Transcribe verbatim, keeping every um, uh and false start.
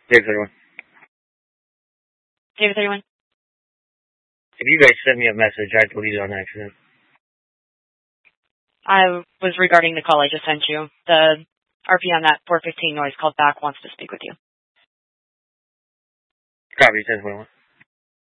David thirty-one. David thirty-one. If you guys sent me a message, I deleted it on accident. I was regarding the call I just sent you. The R P on that four fifteen noise called back wants to speak with you. Copy ten twenty-one.